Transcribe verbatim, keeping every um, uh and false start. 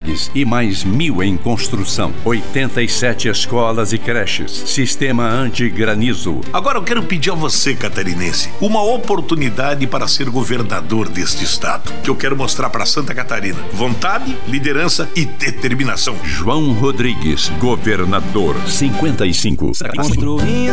albergues e mais mil em construção. oitenta e sete escolas e creches. Sistema anti-granizo. Agora eu quero pedir a você, catarinense, uma oportunidade para ser governador deste estado, que eu quero mostrar para Santa Catarina. Vontade, liderança e determinação. João Rodrigues, governador, cinquenta e cinco.